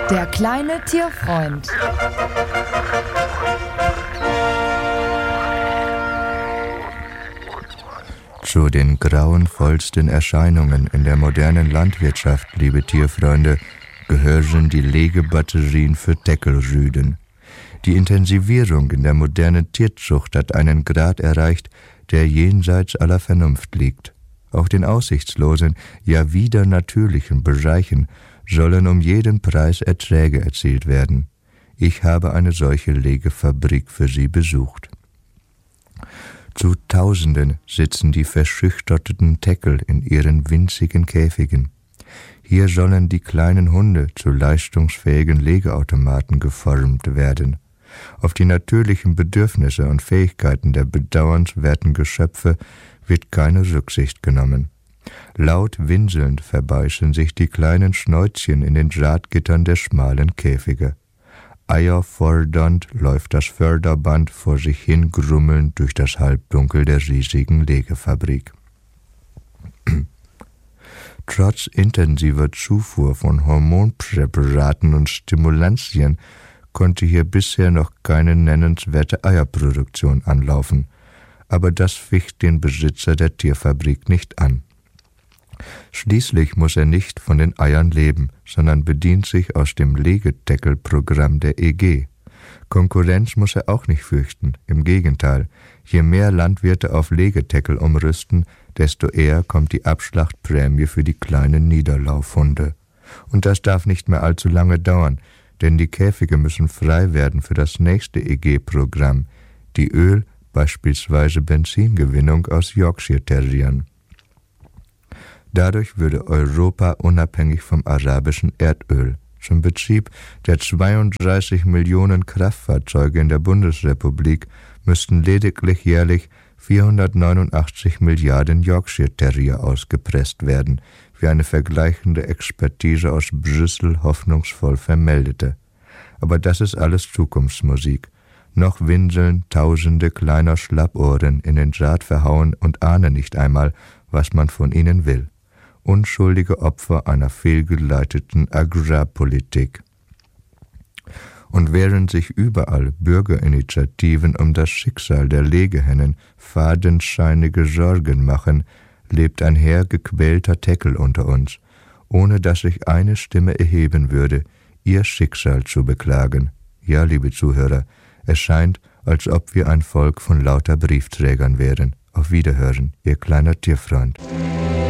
Der kleine Tierfreund. Zu den grauenvollsten Erscheinungen in der modernen Landwirtschaft, liebe Tierfreunde, gehören die Legebatterien für Teckelrüden. Die Intensivierung in der modernen Tierzucht hat einen Grad erreicht, der jenseits aller Vernunft liegt. Auch den aussichtslosen, ja widernatürlichen Bereichen sollen um jeden Preis Erträge erzielt werden. Ich habe eine solche Legefabrik für Sie besucht. Zu Tausenden sitzen die verschüchterten Teckel in ihren winzigen Käfigen. Hier sollen die kleinen Hunde zu leistungsfähigen Legeautomaten geformt werden. Auf die natürlichen Bedürfnisse und Fähigkeiten der bedauernswerten Geschöpfe wird keine Rücksicht genommen. Laut winselnd verbeißen sich die kleinen Schnäuzchen in den Drahtgittern der schmalen Käfige. Eierfordernd läuft das Förderband vor sich hin grummelnd durch das Halbdunkel der riesigen Legefabrik. Trotz intensiver Zufuhr von Hormonpräparaten und Stimulantien konnte hier bisher noch keine nennenswerte Eierproduktion anlaufen, aber das ficht den Besitzer der Tierfabrik nicht an. Schließlich muss er nicht von den Eiern leben, sondern bedient sich aus dem Legedeckelprogramm der EG. Konkurrenz muss er auch nicht fürchten, im Gegenteil, je mehr Landwirte auf Legedeckel umrüsten, desto eher kommt die Abschlachtprämie für die kleinen Niederlaufhunde. Und das darf nicht mehr allzu lange dauern, denn die Käfige müssen frei werden für das nächste EG-Programm, die Öl-, beispielsweise Benzingewinnung aus Yorkshire Terriern. Dadurch würde Europa unabhängig vom arabischen Erdöl. Zum Betrieb der 32 Millionen Kraftfahrzeuge in der Bundesrepublik müssten lediglich jährlich 489 Milliarden Yorkshire Terrier ausgepresst werden, wie eine vergleichende Expertise aus Brüssel hoffnungsvoll vermeldete. Aber das ist alles Zukunftsmusik. Noch winseln tausende kleiner Schlappohren in den Draht verhauen und ahnen nicht einmal, was man von ihnen will. Unschuldige Opfer einer fehlgeleiteten Agrarpolitik. Und während sich überall Bürgerinitiativen um das Schicksal der Legehennen fadenscheinige Sorgen machen, lebt ein Heer gequälter Teckel unter uns, ohne dass sich eine Stimme erheben würde, ihr Schicksal zu beklagen. Ja, liebe Zuhörer, es scheint, als ob wir ein Volk von lauter Briefträgern wären. Auf Wiederhören, Ihr kleiner Tierfreund.